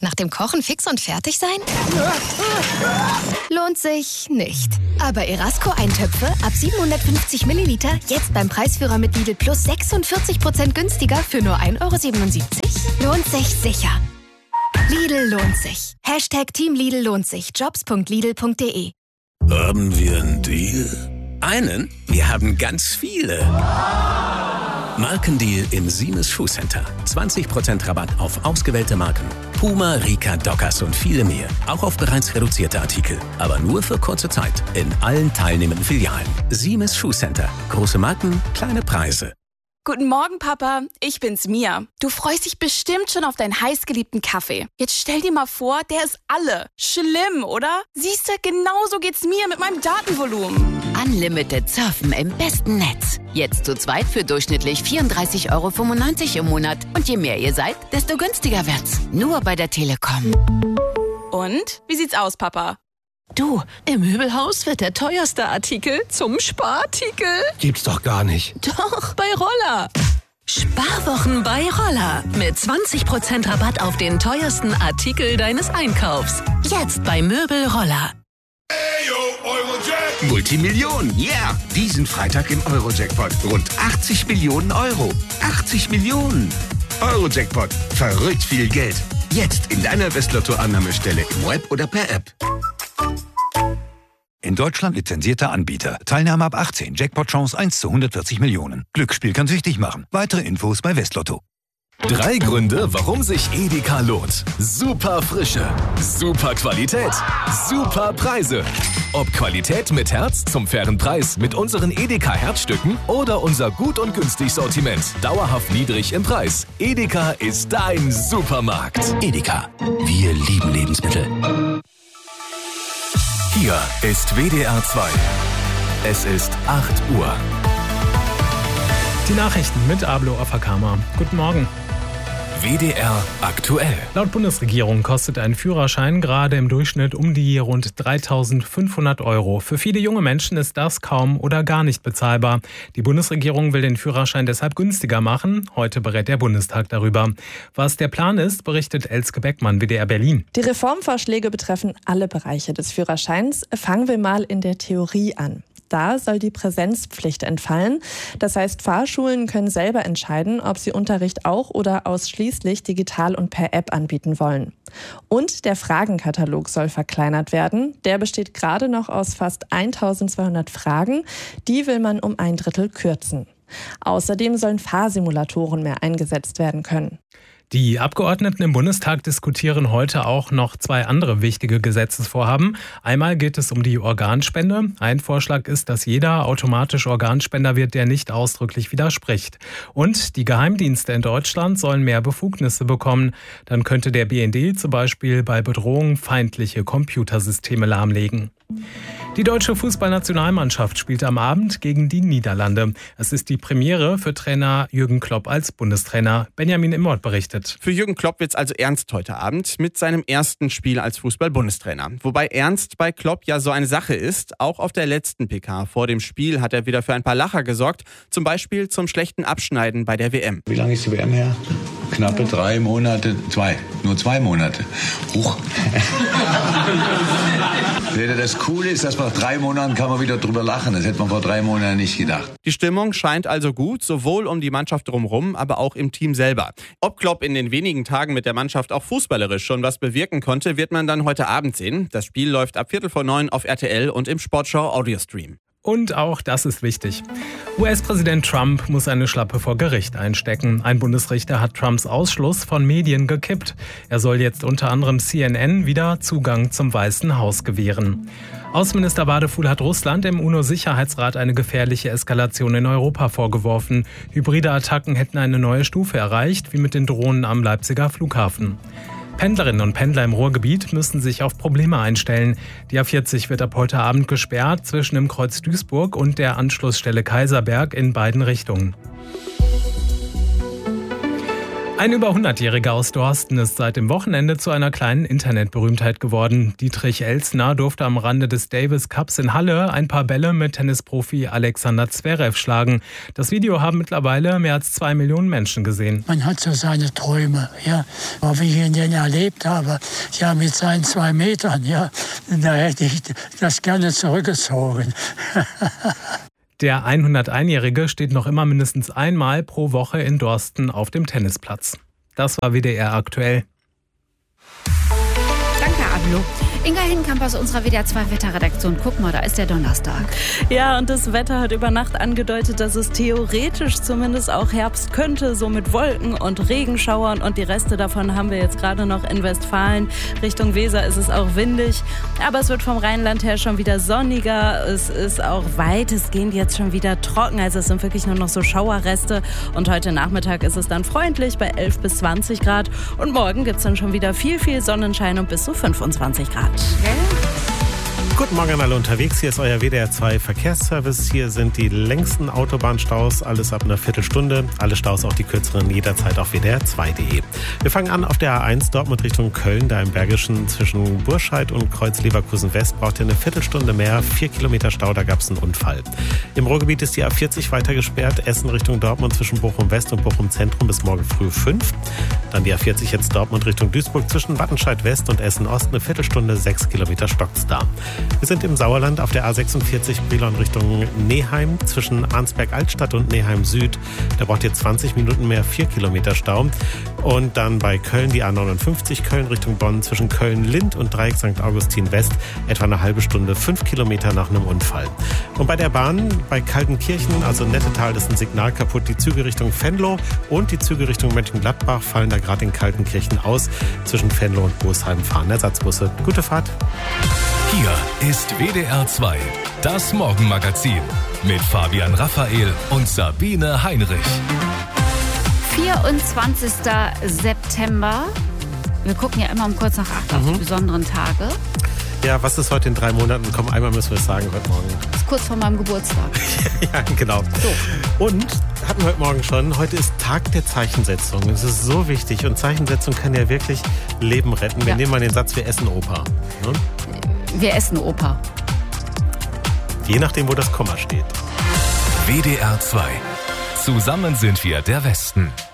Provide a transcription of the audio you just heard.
Nach dem Kochen fix und fertig sein? Lohnt sich nicht. Aber Erasco-Eintöpfe ab 750 Milliliter jetzt beim Preisführer mit Lidl Plus 46% günstiger für nur 1,77 €? Lohnt sich sicher. Lidl lohnt sich. Team Lidl lohnt sich. Jobs.lidl.de. Haben wir einen Deal? Einen? Wir haben ganz viele. Markendeal im Siemens Schuhcenter. 20% Rabatt auf ausgewählte Marken. Puma, Rika, Dockers und viele mehr. Auch auf bereits reduzierte Artikel. Aber nur für kurze Zeit. In allen teilnehmenden Filialen. Siemens Schuhcenter. Große Marken, kleine Preise. Guten Morgen, Papa. Ich bin's, Mia. Du freust dich bestimmt schon auf deinen heißgeliebten Kaffee. Jetzt stell dir mal vor, der ist alle. Schlimm, oder? Siehst du, genauso geht's mir mit meinem Datenvolumen. Unlimited Surfen im besten Netz. Jetzt zu zweit für durchschnittlich 34,95 € im Monat. Und je mehr ihr seid, desto günstiger wird's. Nur bei der Telekom. Und? Wie sieht's aus, Papa? Du, im Möbelhaus wird der teuerste Artikel zum Sparartikel. Gibt's doch gar nicht. Doch, bei Roller. Sparwochen bei Roller. Mit 20% Rabatt auf den teuersten Artikel deines Einkaufs. Jetzt bei Möbel Roller. Multimillionen, yeah! Diesen Freitag im Euro-Jackpot. Rund 80 Millionen Euro. 80 Millionen! Euro-Jackpot. Verrückt viel Geld. Jetzt in deiner Westlotto-Annahmestelle im Web oder per App. In Deutschland lizenzierter Anbieter. Teilnahme ab 18. Jackpot-Chance 1 zu 140 Millionen. Glücksspiel kann süchtig machen. Weitere Infos bei Westlotto. 3 Gründe, warum sich Edeka lohnt. Super Frische, super Qualität, super Preise. Ob Qualität mit Herz zum fairen Preis mit unseren Edeka Herzstücken oder unser gut und günstig Sortiment. Dauerhaft niedrig im Preis. Edeka ist dein Supermarkt. Edeka. Wir lieben Lebensmittel. Hier ist WDR 2. Es ist 8 Uhr. Die Nachrichten mit Ablo Afakama. Guten Morgen. WDR aktuell. Laut Bundesregierung kostet ein Führerschein gerade im Durchschnitt um die rund 3.500 €. Für viele junge Menschen ist das kaum oder gar nicht bezahlbar. Die Bundesregierung will den Führerschein deshalb günstiger machen. Heute berät der Bundestag darüber. Was der Plan ist, berichtet Elske Beckmann, WDR Berlin. Die Reformvorschläge betreffen alle Bereiche des Führerscheins. Fangen wir mal in der Theorie an. Da soll die Präsenzpflicht entfallen. Das heißt, Fahrschulen können selber entscheiden, ob sie Unterricht auch oder ausschließlich digital und per App anbieten wollen. Und der Fragenkatalog soll verkleinert werden. Der besteht gerade noch aus fast 1.200 Fragen. Die will man um 1/3 kürzen. Außerdem sollen Fahrsimulatoren mehr eingesetzt werden können. Die Abgeordneten im Bundestag diskutieren heute auch noch 2 andere wichtige Gesetzesvorhaben. Einmal geht es um die Organspende. Ein Vorschlag ist, dass jeder automatisch Organspender wird, der nicht ausdrücklich widerspricht. Und die Geheimdienste in Deutschland sollen mehr Befugnisse bekommen. Dann könnte der BND zum Beispiel bei Bedrohung feindliche Computersysteme lahmlegen. Die deutsche Fußballnationalmannschaft spielt am Abend gegen die Niederlande. Es ist die Premiere für Trainer Jürgen Klopp als Bundestrainer. Benjamin Immort berichtet. Für Jürgen Klopp wird's also ernst heute Abend mit seinem ersten Spiel als Fußball-Bundestrainer. Wobei ernst bei Klopp ja so eine Sache ist. Auch auf der letzten PK vor dem Spiel hat er wieder für ein paar Lacher gesorgt. Zum Beispiel zum schlechten Abschneiden bei der WM. Wie lange ist die WM her? Knappe 3 Monate, nur 2 Monate. Huch. Das Coole ist, dass nach 3 Monaten kann man wieder drüber lachen. Das hätte man vor 3 Monaten nicht gedacht. Die Stimmung scheint also gut, sowohl um die Mannschaft drumherum, aber auch im Team selber. Ob Klopp in den wenigen Tagen mit der Mannschaft auch fußballerisch schon was bewirken konnte, wird man dann heute Abend sehen. Das Spiel läuft ab 8:45 auf RTL und im Sportschau Audiostream. Und auch das ist wichtig. US-Präsident Trump muss eine Schlappe vor Gericht einstecken. Ein Bundesrichter hat Trumps Ausschluss von Medien gekippt. Er soll jetzt unter anderem CNN wieder Zugang zum Weißen Haus gewähren. Außenminister Wadefuhl hat Russland im UNO-Sicherheitsrat eine gefährliche Eskalation in Europa vorgeworfen. Hybride Attacken hätten eine neue Stufe erreicht, wie mit den Drohnen am Leipziger Flughafen. Pendlerinnen und Pendler im Ruhrgebiet müssen sich auf Probleme einstellen. Die A40 wird ab heute Abend gesperrt zwischen dem Kreuz Duisburg und der Anschlussstelle Kaiserberg in beiden Richtungen. Ein über 100-Jähriger aus Dorsten ist seit dem Wochenende zu einer kleinen Internetberühmtheit geworden. Dietrich Elsner durfte am Rande des Davis Cups in Halle ein paar Bälle mit Tennisprofi Alexander Zverev schlagen. Das Video haben mittlerweile mehr als 2 Millionen Menschen gesehen. Man hat so seine Träume, ja. Aber wie ich ihn denn erlebt habe, ja, mit seinen 2 Metern, ja, da hätte ich das gerne zurückgezogen. Der 101-Jährige steht noch immer mindestens einmal pro Woche in Dorsten auf dem Tennisplatz. Das war WDR aktuell. Danke, Ablo. Inga Hinkamp aus unserer WDR 2 Wetterredaktion. Guck mal, da ist der Donnerstag. Ja, und das Wetter hat über Nacht angedeutet, dass es theoretisch zumindest auch Herbst könnte, so mit Wolken und Regenschauern. Und die Reste davon haben wir jetzt gerade noch in Westfalen. Richtung Weser ist es auch windig. Aber es wird vom Rheinland her schon wieder sonniger. Es ist auch weitestgehend jetzt schon wieder trocken. Also es sind wirklich nur noch so Schauerreste. Und heute Nachmittag ist es dann freundlich bei 11 bis 20 Grad. Und morgen gibt es dann schon wieder viel Sonnenschein und bis zu 25 Grad. Okay. Guten Morgen an alle unterwegs. Hier ist euer WDR 2 Verkehrsservice. Hier sind die längsten Autobahnstaus, alles ab einer Viertelstunde. Alle Staus, auch die kürzeren, jederzeit auf wdr2.de. Wir fangen an auf der A1 Dortmund Richtung Köln. Da im Bergischen zwischen Burscheid und Kreuz Leverkusen West braucht ihr eine Viertelstunde mehr. 4 Kilometer Stau, da gab es einen Unfall. Im Ruhrgebiet ist die A40 weiter gesperrt. Essen Richtung Dortmund zwischen Bochum West und Bochum Zentrum bis morgen früh 5. Dann die A40 jetzt Dortmund Richtung Duisburg zwischen Wattenscheid West und Essen Ost. Eine Viertelstunde, 6 Kilometer stockt's da. Wir sind im Sauerland auf der A46 Brilon Richtung Neheim zwischen Arnsberg-Altstadt und Neheim Süd. Da braucht ihr 20 Minuten mehr, 4 Kilometer Stau. Und dann bei Köln die A59 Köln Richtung Bonn zwischen Köln-Lind und Dreieck St. Augustin West etwa eine halbe Stunde, 5 Kilometer nach einem Unfall. Und bei der Bahn bei Kaltenkirchen, also Nettetal, ist ein Signal kaputt. Die Züge Richtung Venlo und die Züge Richtung Mönchengladbach fallen da gerade in Kaltenkirchen aus. Zwischen Venlo und Bosheim fahren Ersatzbusse. Gute Fahrt. Hier ist WDR 2, das Morgenmagazin mit Fabian Raphael und Sabine Heinrich. 24. September. Wir gucken ja immer um kurz nach 8 auf die besonderen Tage. Ja, was ist heute in 3 Monaten? Komm, einmal müssen wir es sagen heute Morgen. Das ist kurz vor meinem Geburtstag. Ja, genau. So. Und, hatten wir heute Morgen schon, heute ist Tag der Zeichensetzung. Es ist so wichtig und Zeichensetzung kann ja wirklich Leben retten. Wir nehmen mal den Satz, wir essen Opa. Ne? Wir essen Opa. Je nachdem, wo das Komma steht. WDR 2. Zusammen sind wir der Westen.